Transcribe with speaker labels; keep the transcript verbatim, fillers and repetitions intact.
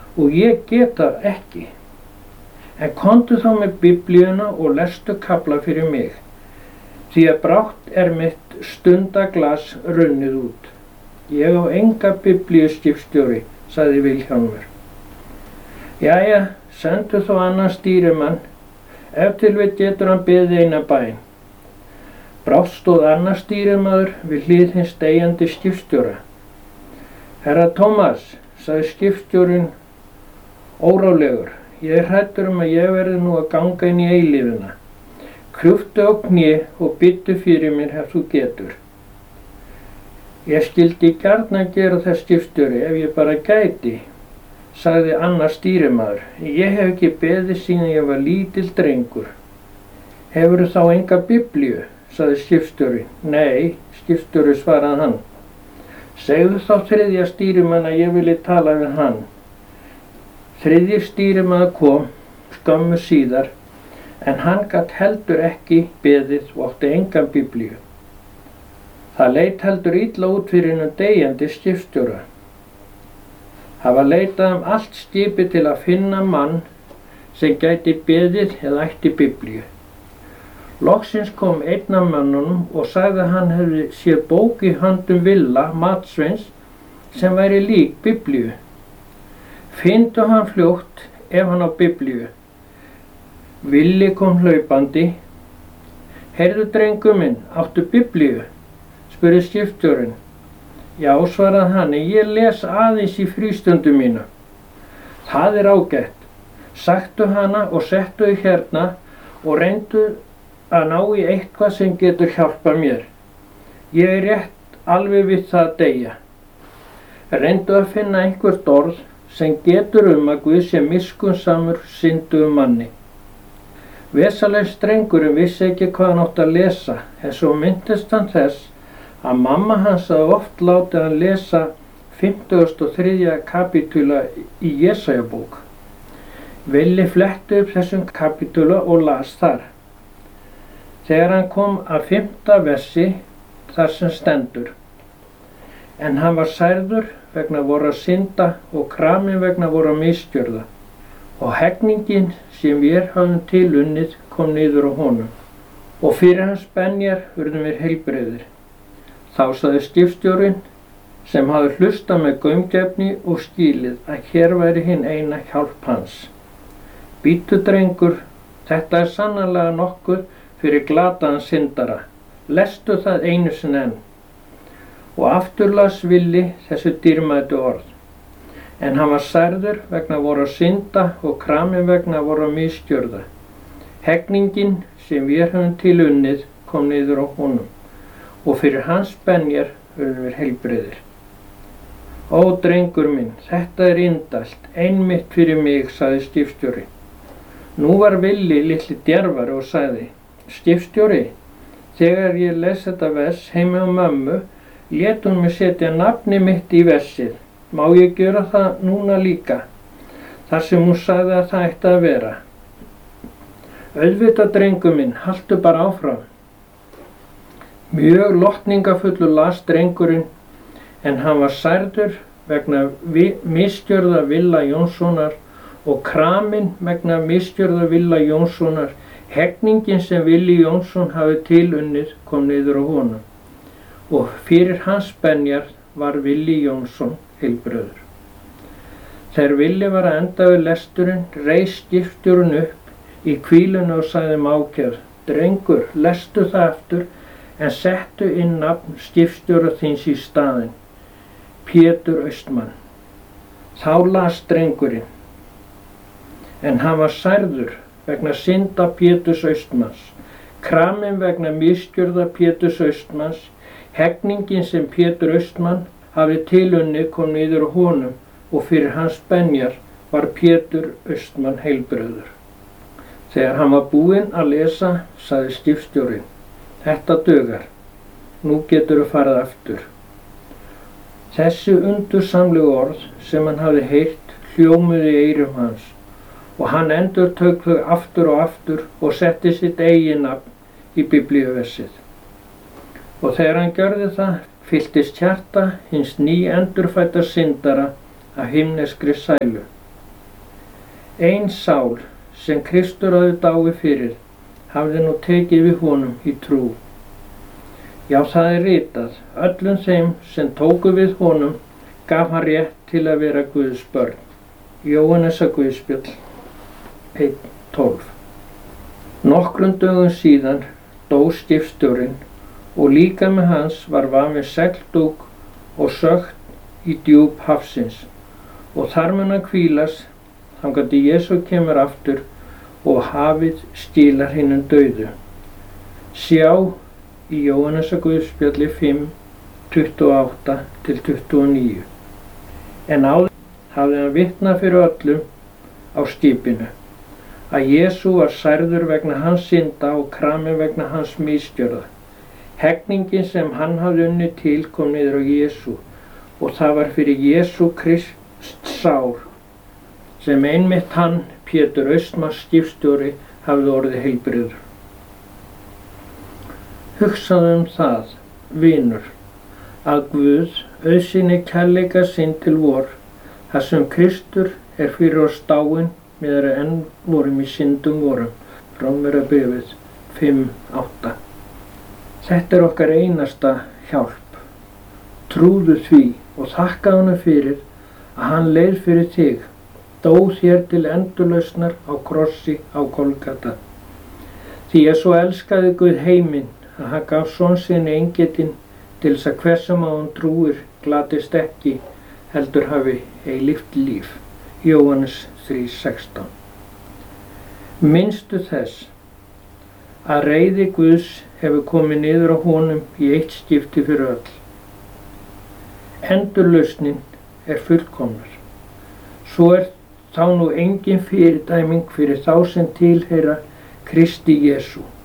Speaker 1: og ég get það ekki. En komdu þá með biblíuna og lestu kafla fyrir mig, því að brátt er mitt stundaglas runnið út. Ég á enga biblíu, skipstjóri, sagði Vilhjálmur. Jæja, sendu þá annan stýrimann, ef til vill getur hann beðið eina bæn. Brátt stóð annar stýrimaður við hlið hins deyjandi skipstjóra. Herra Tómas, sagði skipstjórinn órálegur, ég er hræddur um að ég verði nú að ganga inn í eilífina. Krjúptu á kné og biddu fyrir mér ef þú getur. Ég skyldi gjarnan gera þess, skipstjóri, ef ég bara gæti, sagði annar stýrimaður. Ég hef ekki beðið síðan ég var lítill drengur. Hefurðu þá enga biblíu, sagði skipstjóri. Nei, skipstjóri, svaraði hann. Segðu þá þriðja stýrimann að ég vilji tala við hann. Þriðji stýrimaður kom skömmu síðar, en hann gat heldur ekki beðið og átti engan biblíu. Það leit heldur illa út fyrir hinum deyjandi skipstjóra. Hafa leitað um allt skipi til að finna mann sem gæti beðið eða ætti biblíu. Loksins kom einn af mönnunum og sagði að hann hefði séð bók í höndum Villa, matsveins, sem væri lík biblíu. Finndu hann fljótt ef hann á biblíu. Villi kom hlaupandi. Heyrðu, drengur minn, áttu biblíu? Spurði skipstjórinn. Já, svaraði hann, ég les aðeins í frístundu mínu. Það er ágætt. Saktu hana og settu þau hérna og reyndu að ná í eitthvað sem getur hjálpað mér. Ég er rétt alveg við það að deyja. Reyndu að finna einhvert orð sem getur um að Guð sé miskunnsamur syndugum manni. Vesalegs drengurinn vissi ekki hvað hann átti að lesa, en svo minntist hann þess að mamma hans hafði oft látið hann lesa fimmtugasta og þriðja kapítula í Jesajabók. Villi fletti upp þessum kapítula og las þar. Þegar hann kom að fimmta versi þar sem stendur. En hann var særður vegna vorra synda og kramin vegna vorra misgjörða. Og hegningin sem við höfum til unnið kom niður á honum. Og fyrir hans benjar urðum við heilbrigðir. Þá sagði skipstjórinn sem hafði hlustað með gaumgæfni og skilið að hér væri hinn eina hjálp hans. Bíddu, drengur, þetta er sannarlega nokkuð fyrir glataðan syndara. Lestu það einu sinni enn. Og aftur las Villi þessu dýrmætu orð. En hann var særður vegna vorra synda og kramin vegna vorra misgjörða. Hegningin sem við höfum til unnið kom niður á honum. Og fyrir hans benjar urðum við heilbrigðir. Ó, drengur minn, þetta er indælt, einmitt fyrir mig, sagði skipstjóri. Nú var Villi litli djarfari og sagði: Skipstjóri, þegar ég les þetta vers heima á mömmu, lét hún mig setja nafni mitt í versið. Má ég gera það núna líka, þar sem hún sagði að það ætti að vera? Auðvitað, drengur minn, haltu bara áfram. Mjög lotningafullur las drengurinn, en hann var særður vegna misgjörða Villa Jónssonar og kramin vegna misgjörða Villa Jónssonar. Hegningin sem Villi Jónsson hafi til unnið kom niður á honum. Og fyrir hans benjar var Villi Jónsson heilbrigður. Þegar Villi var að enda við lesturinn, reis skipstjórinn upp í hvílunni og sagði mákjör: Drengur, lestu það aftur, en settu inn nafn skipstjóra þíns í staðinn, Pétur Austmann. Þá las drengurinn. En hann var særður vegna synda Péturs Austmanns, kramin vegna misgjörða Péturs Austmanns. Hegningin sem Pétur Austmann hafi til unnið kom niður á honum og fyrir hans benjar var Pétur Austmann heilbrigður. Þegar hann var búinn að lesa, sagði skipstjórinn: Þetta dugar, nú geturðu farið aftur. Þessi undursamlegu orð sem hann hafði heyrt hljómuðu í eyrum hans og hann endurtók þau aftur og aftur og setti sitt eigin nafn í biblíuversið. Og þegar hann gjörði það, fylltist hjarta hins ný endurfædda syndara af himneskri sælu. Ein sál sem Kristur hafði dáið fyrir hafði nú tekið við honum í trú. Já, það er ritað, öllum þeim sem tóku við honum gaf hann rétt til að vera Guðs börn. Jóhannesar guðspjall einn tólf. Nokkrum dögum síðan dó skipstjórinn og líkami hans var vafinn segldúk og sökkt í djúp hafsins og þar mun hann hvílast þangað til Jesú kemur aftur og hafið skilar hinum dauðu. Sjá í Jóhannesar guðspjalli fimm tuttugu og átta til tuttugu og níu. En áður hafði hann vitnað fyrir öllum á skipinu að Jesú var særður vegna hans synda og kraminn vegna hans misgjörða. Hegningin sem hann hafði unnið til kom niður á Jesú og það var fyrir Jesú Krist sár sem einmitt hann, Pétur Austmanns skipstjóri, hafði orðið heilbrigður. Hugsaðu um það, vinur, að Guð auðsýni kærleika sinn til vor, þar sem Kristur er fyrir oss dáinn meðan enn vorum í syndum vorum. Rómverjabréfið fimm átta. Þetta er okkar einasta hjálp. Trúðu því og þakka honum fyrir að hann leið fyrir þig, dó þér til endurlausnar á krossi á Golgata. Því að svo elskaði Guð heiminn að hann gaf son sinn eingetinn til þess að hver sem á hann trúir glatist ekki, heldur hafi eilíft líf. Jóhannes þrjú sextán. Minnstu þess að reiði Guðs hefur komið niður á honum í eitt skipti fyrir öll. Endurlausnin er fullkomnar. Svo er þá nú engin fyrirdæming fyrir þá sem tilheyra Kristi Jesú.